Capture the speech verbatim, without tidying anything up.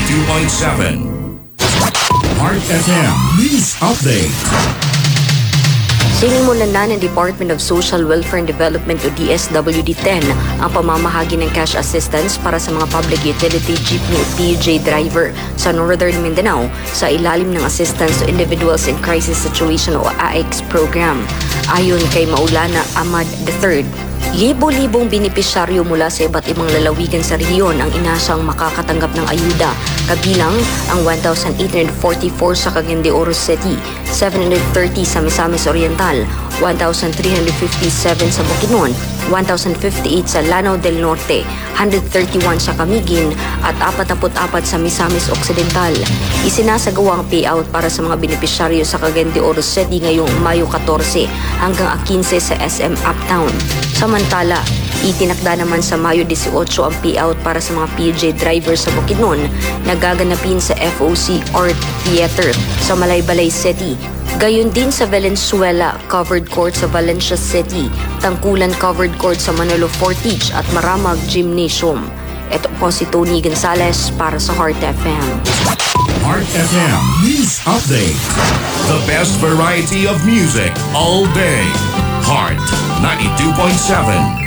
ninety-two point seven. Heart F M News Update. Sinimulan na ng Department of Social Welfare and Development o D S W D ten ang pamamahagi ng cash assistance para sa mga public utility jeepney P U J driver sa Northern Mindanao sa ilalim ng Assistance to Individuals in Crisis Situation o A I X program. Ayon kay Maulana Ahmad the third, libo-libong binipisyaryo mula sa iba't ibang lalawigan sa rehiyon ang inasang makakatanggap ng ayuda, kabilang ang one thousand eight hundred forty-four sa Cagayan de Oro City, seven hundred thirty sa Misamis Oriental, one thousand three hundred fifty-seven sa Bukidnon, one thousand fifty-eight sa Lanao del Norte, one hundred thirty-one sa Camiguin at forty-four sa Misamis Occidental. Isinasagawa ang payout para sa mga benepisyaryo sa Cagayan de Oro City ngayong Mayo fourteen hanggang fifteen sa S M Uptown. Samantala, itinakda naman sa Mayo eighteen ang payout para sa mga P U J drivers sa Bukidnon na gaganapin sa F O C Art Theater sa Malaybalay City. Gayon din sa Valenzuela Covered Court sa Valencia City, Tangkulan Covered Court sa Manolo Fortich at Maramag Gymnasium. Ito po si Tony Gonzalez para sa Heart F M. Heart F M News Update. The best variety of music all day. Heart ninety-two point seven.